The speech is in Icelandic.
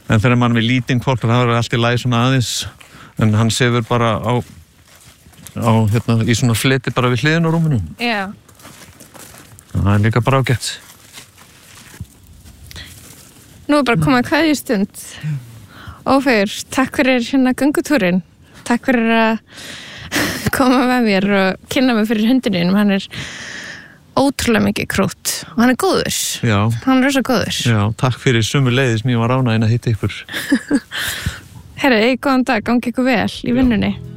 En þegar mann við lítinn hvolp, það er allt í lagi svona aðeins, en hann sefur bara hérna, í svona fleti bara við hliðin á rúminu. Já. Það er líka bara ágætt. Nú er bara komið að kveðjustund. Ófegur, takk fyrir hérna göngutúrin. Takk fyrir að koma með mér og kynna mig fyrir hundinum. Hann er ótrúlega mikið krútt og hann er góður. Já. Hann er rosa góður. Já, takk fyrir sömuleiðis, mér var ánæginn að hitta ykkur. Herra, góðan dag, gangi ykkur vel í vinnunni.